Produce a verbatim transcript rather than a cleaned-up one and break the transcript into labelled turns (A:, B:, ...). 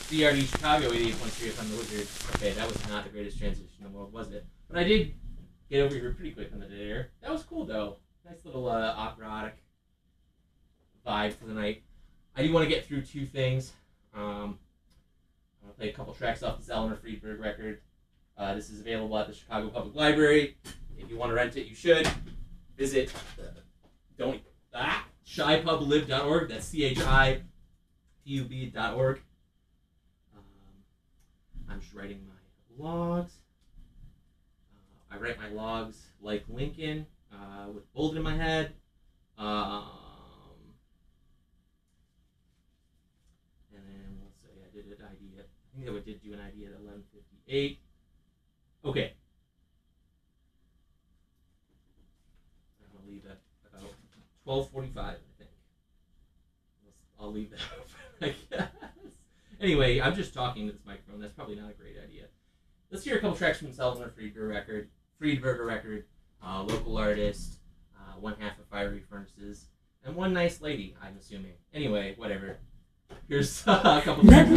A: D R D Chicago eighty-eight point three F M The Wizard. Okay, that was not the greatest transition in the world, was it? But I did get over here pretty quick on the dead air. That was cool, though. Nice little uh, operatic vibe for the night. I do want to get through two things. Um, I'm going to play a couple tracks off this Eleanor Friedberg record. Uh, this is available at the Chicago Public Library. If you want to rent it, you should. Visit uh, don't ah, chi pub live dot org. That's C H I P U B dot org. Um, I'm just writing my logs. Uh, I write my logs like Lincoln, uh, with bullet in my head. Um, and then let's say I did an I D at, I think I did do an I D at eleven fifty-eight. Okay. I'm gonna leave at about twelve forty-five, I think. I'll leave that open, I guess. Anyway, I'm just talking to this microphone. That's probably not a great idea. Let's hear a couple tracks from this Eleanor Friedberg record. Friedberger record, uh, local artist, uh, one half of Fiery Furnaces, and one nice lady, I'm assuming. Anyway, whatever. Here's uh, a couple tracks.